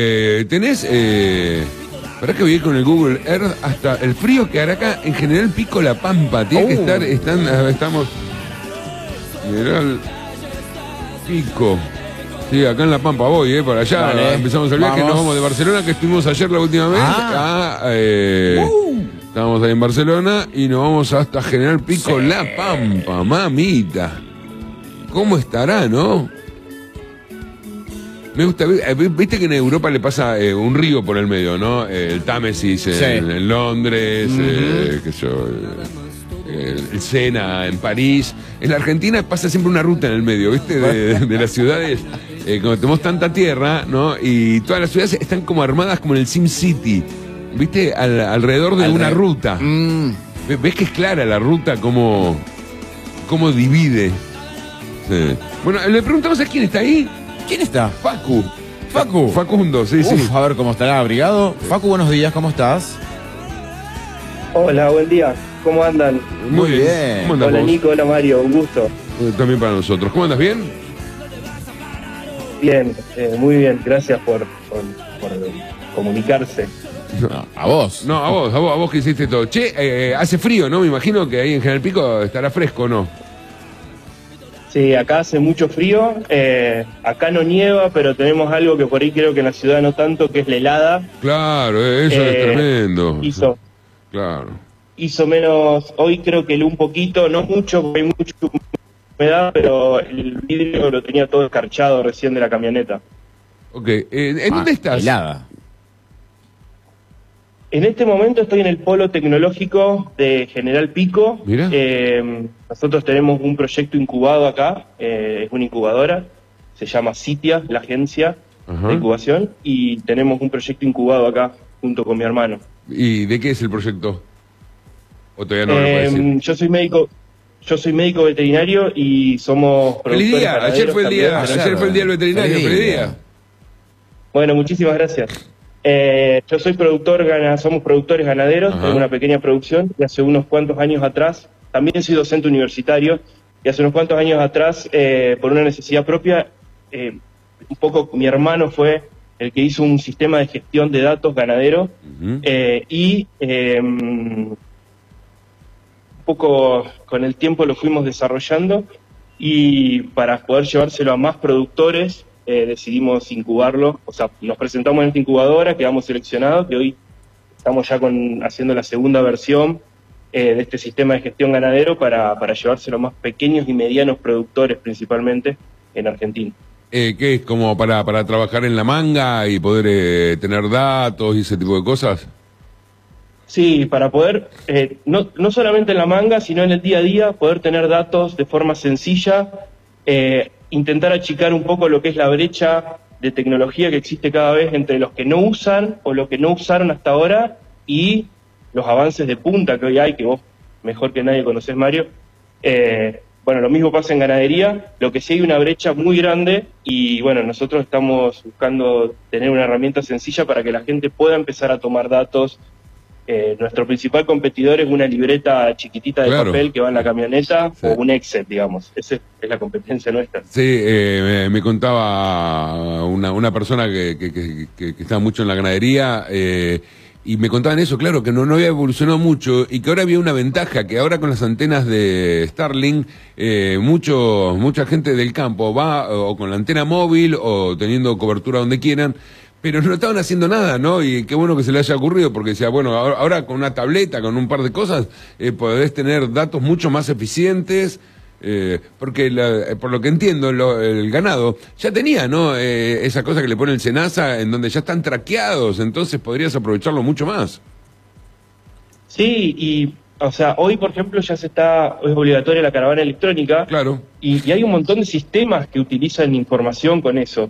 Tenés, para que voy a ir con el Google Earth hasta el frío que hará acá, en General Pico La Pampa, tiene que estar, estamos, General Pico, sí, acá en La Pampa voy, para allá, Vale, empezamos el viaje, nos vamos de Barcelona, que estuvimos ayer la última vez, estábamos ahí en Barcelona y nos vamos hasta General Pico La Pampa, mamita, ¿cómo estará, no? Me gusta, viste que en Europa le pasa un río por el medio, ¿no? El Támesis en Londres, qué sé yo, el Sena en París. En la Argentina pasa siempre una ruta en el medio, ¿viste? De las ciudades, como tenemos tanta tierra, ¿no? Y todas las ciudades están como armadas como en el Sim City, ¿viste? Alrededor de una ruta. ¿Ves que es clara la ruta cómo divide? Sí. Bueno, le preguntamos a quién está ahí. ¿Quién está? Facu. Facundo, sí. A ver cómo estará abrigado. Facu, buenos días, ¿cómo estás? Hola, buen día. ¿Cómo andan? Muy bien. ¿Cómo hola, Nico, hola, Mario, un gusto. También para nosotros. ¿Cómo andas? ¿Bien? Bien, muy bien. Gracias por comunicarse. No, a vos. No, a vos que hiciste todo. Che, hace frío, ¿no? Me imagino que ahí en General Pico estará fresco, ¿no? Sí, acá hace mucho frío, acá no nieva, pero tenemos algo que por ahí creo que en la ciudad no tanto, que es la helada. Claro, eso es tremendo. Hizo menos, hoy creo que un poquito, no mucho, porque hay mucha humedad, pero el vidrio lo tenía todo escarchado recién de la camioneta. Ok, ¿en dónde estás? Helada. En este momento estoy en el polo tecnológico de General Pico. Mira. Nosotros tenemos un proyecto incubado acá, es una incubadora, se llama Citia, la agencia de incubación, y tenemos un proyecto incubado acá junto con mi hermano. ¿Y de qué es el proyecto? ¿O todavía no lo puedes decir? Yo soy médico veterinario y somos productores ganaderos. Ayer fue el día del veterinario, feliz día. Bueno, muchísimas gracias. Yo soy somos productores ganaderos, tengo una pequeña producción y hace unos cuantos años atrás, también soy docente universitario, y hace unos cuantos años atrás, por una necesidad propia, un poco mi hermano fue el que hizo un sistema de gestión de datos ganadero un poco con el tiempo lo fuimos desarrollando y para poder llevárselo a más productores, decidimos incubarlo, o sea, nos presentamos en esta incubadora, quedamos seleccionados, que hoy estamos ya haciendo la segunda versión de este sistema de gestión ganadero para llevárselo a más pequeños y medianos productores principalmente en Argentina. ¿Qué es? ¿Como para trabajar en la manga y poder tener datos y ese tipo de cosas? Sí, para poder, no solamente en la manga, sino en el día a día, poder tener datos de forma sencilla, intentar achicar un poco lo que es la brecha de tecnología que existe cada vez entre los que no usan o los que no usaron hasta ahora y los avances de punta que hoy hay, que vos mejor que nadie conocés, Mario. Bueno, lo mismo pasa en ganadería, lo que sí hay una brecha muy grande y bueno, nosotros estamos buscando tener una herramienta sencilla para que la gente pueda empezar a tomar datos. Nuestro principal competidor es una libreta chiquitita de papel que va en la camioneta o un Excel, digamos. Esa es la competencia nuestra. Sí, me contaba una persona que está mucho en la ganadería y me contaban eso, claro, que no había evolucionado mucho y que ahora había una ventaja, que ahora con las antenas de Starlink mucha gente del campo va o con la antena móvil o teniendo cobertura donde quieran, pero no estaban haciendo nada, ¿no? Y qué bueno que se le haya ocurrido, porque decía, bueno, ahora con una tableta, con un par de cosas, podés tener datos mucho más eficientes, porque por lo que entiendo, el ganado ya tenía, ¿no? Esa cosa que le pone el SENASA, en donde ya están traqueados, entonces podrías aprovecharlo mucho más. Sí, y, o sea, hoy, por ejemplo, es obligatoria la caravana electrónica. Claro. Y hay un montón de sistemas que utilizan información con eso.